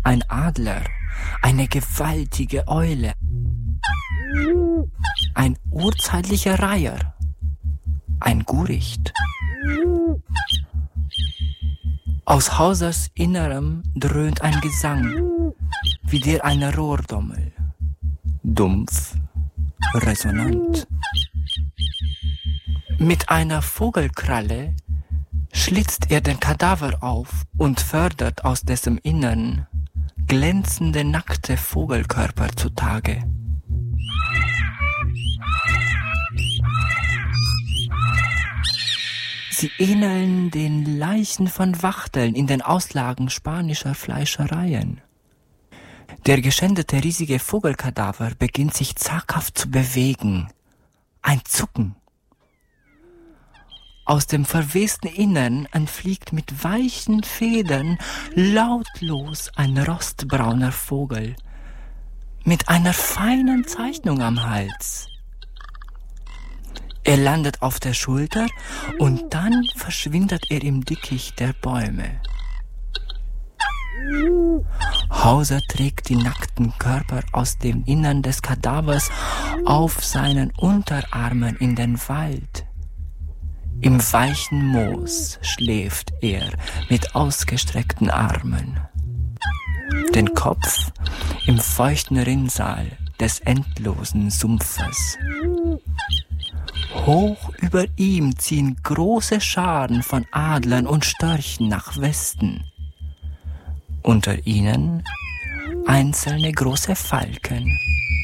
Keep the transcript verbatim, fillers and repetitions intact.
ein Adler, eine gewaltige Eule, ein urzeitlicher Reiher, ein Guricht. Aus Hausers Innerem dröhnt ein Gesang, wie der einer Rohrdommel, dumpf, resonant. Mit einer Vogelkralle schlitzt er den Kadaver auf und fördert aus dessen Innern glänzende, nackte Vogelkörper zutage. Sie ähneln den Leichen von Wachteln in den Auslagen spanischer Fleischereien. Der geschändete riesige Vogelkadaver beginnt sich zaghaft zu bewegen. Ein Zucken. Aus dem verwesten Innern entfliegt mit weichen Federn lautlos ein rostbrauner Vogel mit einer feinen Zeichnung am Hals. Er landet auf der Schulter und dann verschwindet er im Dickicht der Bäume. Hauser trägt die nackten Körper aus dem Innern des Kadavers auf seinen Unterarmen in den Wald. Im weichen Moos schläft er mit ausgestreckten Armen. Den Kopf im feuchten Rinnsal des endlosen Sumpfes. Hoch über ihm ziehen große Scharen von Adlern und Störchen nach Westen. Unter ihnen einzelne große Falken.